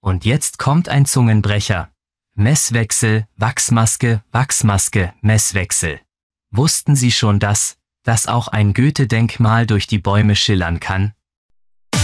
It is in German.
Und jetzt kommt ein Zungenbrecher. Messwechsel, Wachsmaske, Wachsmaske, Messwechsel. Wussten Sie schon, dass auch ein Goethe-Denkmal durch die Bäume schillern kann?